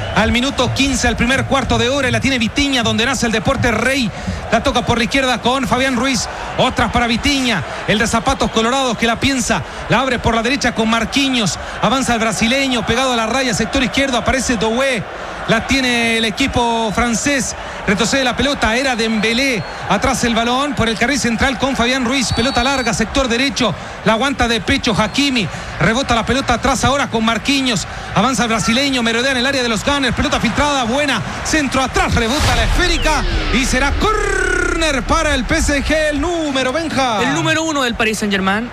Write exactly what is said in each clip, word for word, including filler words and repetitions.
al minuto quince, al primer cuarto de hora, y la tiene Vitinha, donde nace el deporte rey. La toca por la izquierda con Fabián Ruiz, otras para Vitinha, el de zapatos colorados que la piensa, la abre por la derecha con Marquinhos, avanza el brasileño, pegado a la raya, sector izquierdo, aparece Doué, la tiene el equipo francés, retrocede la pelota, era Dembélé, atrás el balón por el carril central con Fabián Ruiz, pelota larga, sector derecho, la aguanta de pecho Hakimi, rebota la pelota atrás ahora con Marquinhos, avanza el brasileño, merodea en el área de los Gunners, pelota filtrada, buena, centro atrás, rebota la esférica y será córner para el P S G, el número Benja. El número uno del Paris Saint-Germain.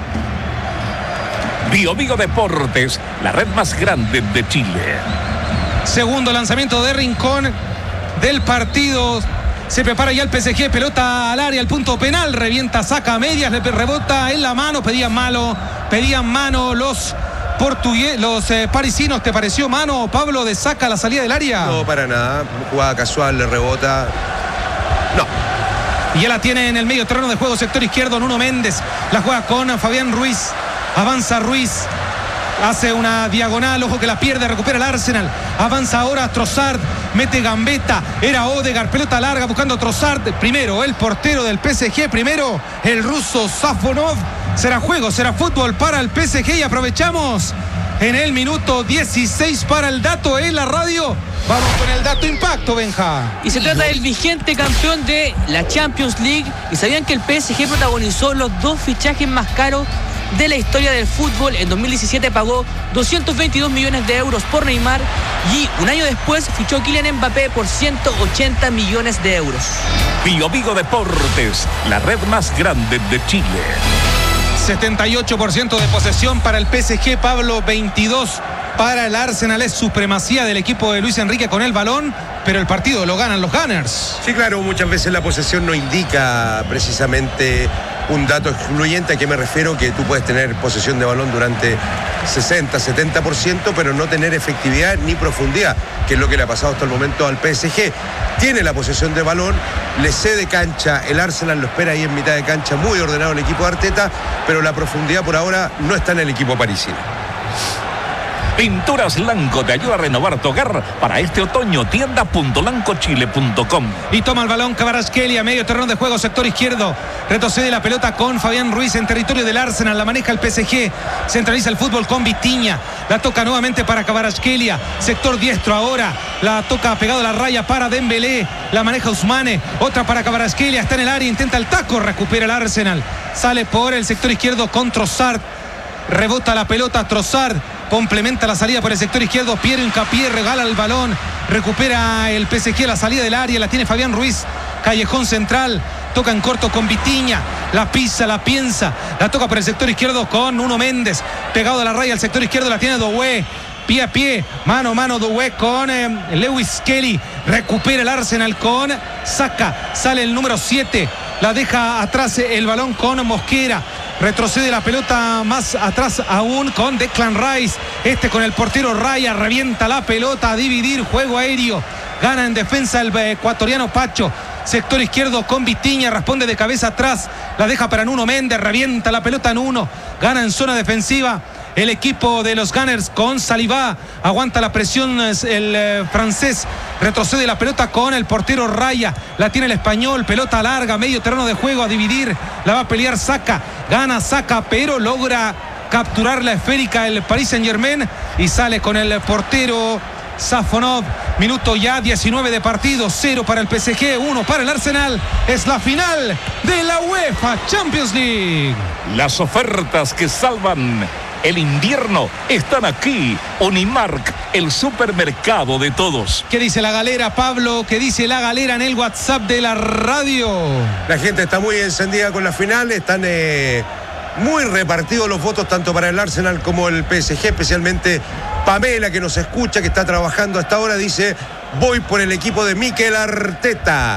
Bio Bio Deportes, la red más grande de Chile. Segundo lanzamiento de Rincón del partido. Se prepara ya el P S G, pelota al área, al punto penal, revienta, saca a medias, le rebota en la mano, pedían mano, pedían mano los portugueses, los eh, parisinos. ¿Te pareció mano, Pablo, de saca a la salida del área? No, para nada, jugada casual, le rebota. No. Y ya la tiene en el medio terreno de juego, sector izquierdo, Nuno Méndez, la juega con Fabián Ruiz, avanza Ruiz, hace una diagonal, ojo que la pierde, recupera el Arsenal, avanza ahora Trossard, mete gambeta, era Odegaard, pelota larga buscando Trossard, primero el portero del P S G, primero el ruso Safonov. Será juego, será fútbol para el P S G y aprovechamos en el minuto dieciséis para el dato en la radio. Vamos con el dato impacto, Benja. Y se trata del vigente campeón de la Champions League. ¿Y sabían que el P S G protagonizó los dos fichajes más caros de la historia del fútbol? En dos mil diecisiete pagó doscientos veintidós millones de euros por Neymar y un año después fichó Kylian Mbappé por ciento ochenta millones de euros. Bio Bio Deportes, la red más grande de Chile. setenta y ocho por ciento de posesión para el P S G, Pablo, veintidós para el Arsenal. Es supremacía del equipo de Luis Enrique con el balón, pero el partido lo ganan los Gunners. Sí, claro, muchas veces la posesión no indica precisamente un dato excluyente. ¿A qué me refiero? Que tú puedes tener posesión de balón durante sesenta, setenta por ciento, pero no tener efectividad ni profundidad, que es lo que le ha pasado hasta el momento al P S G. Tiene la posesión de balón, le cede cancha, el Arsenal lo espera ahí en mitad de cancha, muy ordenado el equipo de Arteta, pero la profundidad por ahora no está en el equipo parisino. Pinturas Lanco te ayuda a renovar tu hogar para este otoño. tienda punto lanco chile punto com. Y toma el balón Kvaratskhelia, medio terreno de juego, sector izquierdo. Retrocede la pelota con Fabián Ruiz en territorio del Arsenal. La maneja el P S G. Centraliza el fútbol con Vitinha. La toca nuevamente para Kvaratskhelia. Sector diestro ahora. La toca pegado a la raya para Dembélé. La maneja Ousmane. Otra para Kvaratskhelia. Está en el área. Intenta el taco. Recupera el Arsenal. Sale por el sector izquierdo con Trossard. Rebota la pelota Trossard. Complementa la salida por el sector izquierdo. Piero Hincapié regala el balón. Recupera el P S G la salida del área. La tiene Fabián Ruiz. Callejón central. Toca en corto con Vitinha. La pisa, la piensa. La toca por el sector izquierdo con Nuno Méndez. Pegado a la raya al sector izquierdo. La tiene Doué. Pie a pie. Mano a mano Doué con eh, Lewis Kelly. Recupera el Arsenal con Saka. Sale el número siete. La deja atrás el balón con Mosquera. Retrocede la pelota más atrás aún con Declan Rice. Este con el portero Raya. Revienta la pelota a dividir. Juego aéreo. Gana en defensa el ecuatoriano Pacho. Sector izquierdo con Vitinha. Responde de cabeza atrás. La deja para Nuno Méndez. Revienta la pelota Nuno. Gana en zona defensiva el equipo de los Gunners con Saliba. Aguanta la presión el eh, francés. Retrocede la pelota con el portero Raya. La tiene el español. Pelota larga. Medio terreno de juego a dividir. La va a pelear Saka. Gana Saka, pero logra capturar la esférica el Paris Saint-Germain y sale con el portero Safonov. Minuto ya diecinueve de partido. Cero para el P S G, uno para el Arsenal. Es la final de la UEFA Champions League. Las ofertas que salvan el invierno están aquí. Unimark, el supermercado de todos. ¿Qué dice la galera, Pablo? ¿Qué dice la galera en el WhatsApp de la radio? La gente está muy encendida con la final. Están eh, muy repartidos los votos tanto para el Arsenal como el P S G, especialmente Pamela, que nos escucha, que está trabajando hasta ahora, dice: voy por el equipo de Mikel Arteta.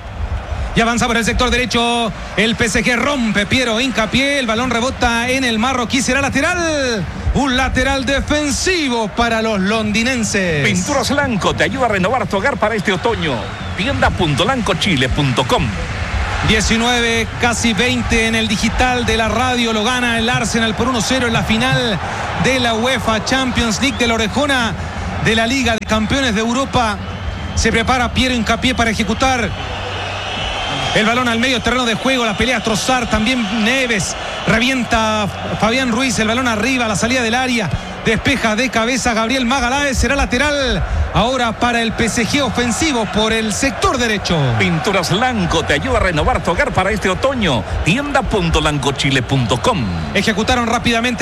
Y avanza por el sector derecho el P S G, rompe Piero Hincapié, el balón rebota en el marroquí, será lateral, un lateral defensivo para los londinenses. Pinturas Lanco te ayuda a renovar tu hogar para este otoño. tienda punto lanco chile punto com. diecinueve, casi veinte en el digital de la radio. Lo gana el Arsenal por uno cero en la final de la UEFA Champions League de la Orejona. de la Liga de Campeones de Europa. Se prepara Piero Hincapié para ejecutar el balón al medio terreno de juego. La pelea Trossard, también Neves. Revienta Fabián Ruiz, el balón arriba, la salida del área. Despeja de cabeza Gabriel Magaláes. Será lateral ahora para el P S G, ofensivo por el sector derecho. Pinturas Lanco te ayuda a renovar tu hogar para este otoño. tienda punto lancochile punto com. Ejecutaron rápidamente